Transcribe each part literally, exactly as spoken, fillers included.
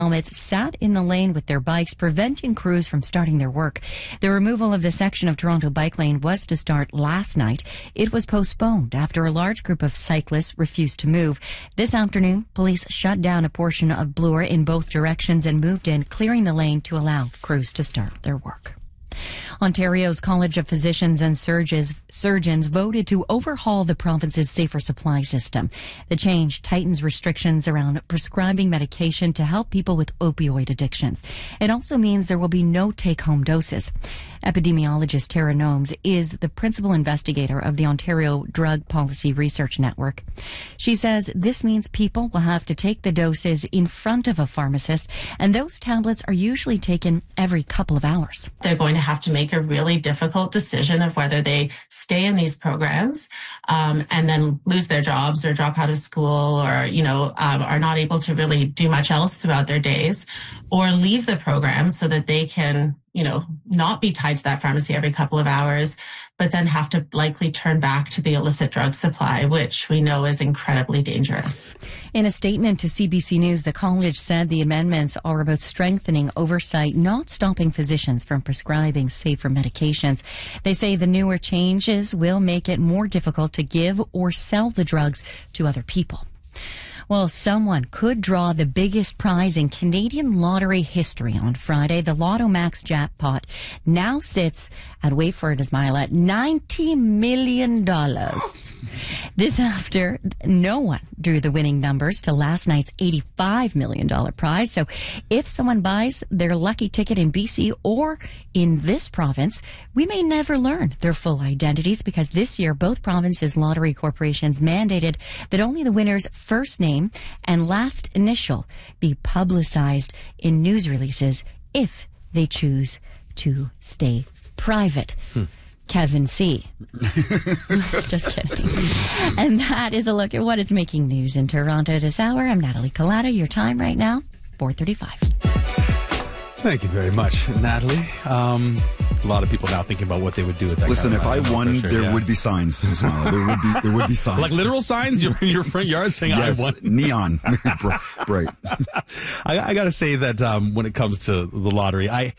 helmets sat in the lane with their bikes, preventing crews from starting their work. The removal of the section of Toronto Bike Lane was to start last night. It was postponed after a large group of cyclists refused to move. This afternoon, police shut down a portion of Bloor in both directions and moved in, clearing the lane to allow crews to start their work. Ontario's College of Physicians and Surgeons, surgeons voted to overhaul the province's safer supply system. The change tightens restrictions around prescribing medication to help people with opioid addictions. It also means there will be no take-home doses. Epidemiologist Tara Gnomes is the principal investigator of the Ontario Drug Policy Research Network. She says this means people will have to take the doses in front of a pharmacist, and those tablets are usually taken every couple of hours. They're going to have to make a really difficult decision of whether they stay in these programs um, and then lose their jobs or drop out of school or, you know, um, are not able to really do much else throughout their days, or leave the program so that they can, you know, not be tied to that pharmacy every couple of hours, but then have to likely turn back to the illicit drug supply, which we know is incredibly dangerous. In a statement to C B C News, the college said the amendments are about strengthening oversight, not stopping physicians from prescribing safer medications. They say the newer changes will make it more difficult to give or sell the drugs to other people. Well, someone could draw the biggest prize in Canadian lottery history on Friday. The Lotto Max jackpot now sits at, wait for it, Ismaila, ninety million dollars. This after no one drew the winning numbers to last night's eighty-five million dollars prize. So if someone buys their lucky ticket in B C or in this province, we may never learn their full identities, because this year both provinces' lottery corporations mandated that only the winner's first name and last initial be publicized in news releases if they choose to stay private. Hmm. Kevin C. Just kidding. And that is a look at what is making news in Toronto this hour. I'm Natalie Collada. Your time right now, four thirty-five. Thank you very much, Natalie. Um, a lot of people now thinking about what they would do with that. Listen, kind of if I won, pressure, there yeah. would be signs. Ismail. There would be there would be signs, like literal signs in your front yard saying yes, I won. Neon, bright. I, I got to say that um, when it comes to the lottery, I.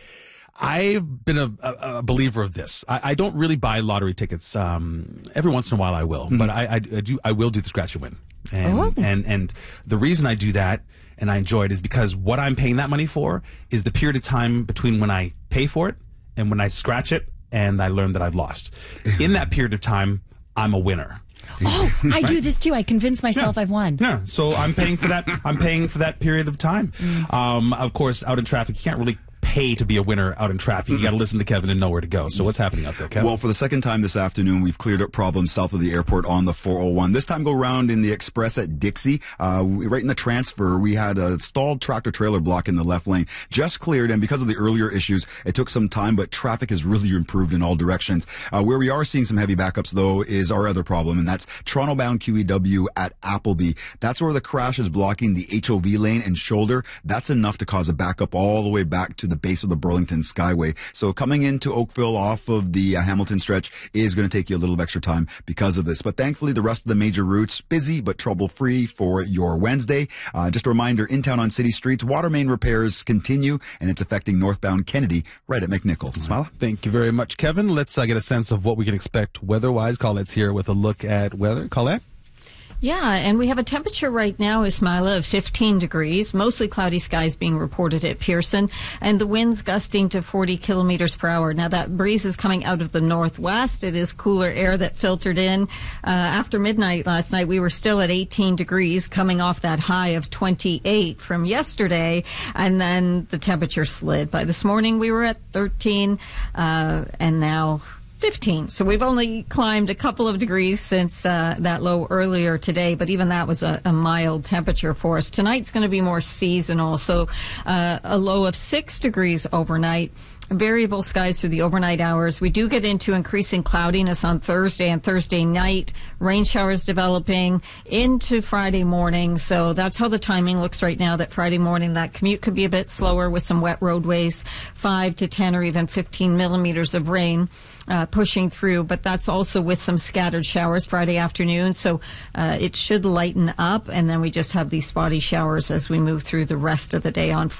I've been a, a, a believer of this. I, I don't really buy lottery tickets. Um, every once in a while I will, mm-hmm. but I, I, I do. I will do the scratch and win, and, oh. and and the reason I do that and I enjoy it is because what I'm paying that money for is the period of time between when I pay for it and when I scratch it and I learn that I've lost. In that period of time, I'm a winner. Oh, I right? do this too. I convince myself yeah. I've won. Yeah, so I'm paying for that. I'm paying for that period of time. Mm. Um, of course, out in traffic, you can't really pay to be a winner out in traffic. You got to listen to Kevin and know where to go. So what's happening out there, Kevin? Well, for the second time this afternoon, we've cleared up problems south of the airport on the four oh one. This time go round in the express at Dixie. Uh, right in the transfer, we had a stalled tractor-trailer block in the left lane. Just cleared, and because of the earlier issues, it took some time, but traffic has really improved in all directions. Uh, where we are seeing some heavy backups, though, is our other problem, and that's Toronto-bound Q E W at Appleby. That's where the crash is blocking the H O V lane and shoulder. That's enough to cause a backup all the way back to the base of the Burlington Skyway. So coming into Oakville off of the uh, Hamilton stretch is going to take you a little extra time because of this. But thankfully, the rest of the major routes, busy but trouble-free for your Wednesday. Uh, just a reminder, in town on city streets, water main repairs continue, and it's affecting northbound Kennedy right at McNichol. Smile. Thank you very much, Kevin. Let's uh, get a sense of what we can expect weather-wise. Colette's here with a look at weather. Colette? Yeah, and we have a temperature right now, Ismaila, of fifteen degrees, mostly cloudy skies being reported at Pearson, and the winds gusting to forty kilometers per hour. Now, that breeze is coming out of the northwest. It is cooler air that filtered in. Uh, after midnight last night, we were still at eighteen degrees, coming off that high of twenty-eight from yesterday, and then the temperature slid. By this morning, we were at thirteen, uh, and now fifteen. So we've only climbed a couple of degrees since uh, that low earlier today, but even that was a, a mild temperature for us. Tonight's going to be more seasonal, so uh, a low of six degrees overnight. Variable skies through the overnight hours. We do get into increasing cloudiness on Thursday and Thursday night. Rain showers developing into Friday morning. So that's how the timing looks right now, that Friday morning that commute could be a bit slower with some wet roadways, five to ten or even fifteen millimeters of rain uh, pushing through. But that's also with some scattered showers Friday afternoon. So uh, it should lighten up. And then we just have these spotty showers as we move through the rest of the day on